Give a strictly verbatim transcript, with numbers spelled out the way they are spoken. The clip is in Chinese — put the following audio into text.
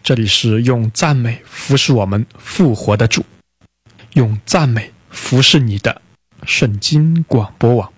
这里是用赞美服侍我们复活的主，用赞美服侍你的圣经广播网。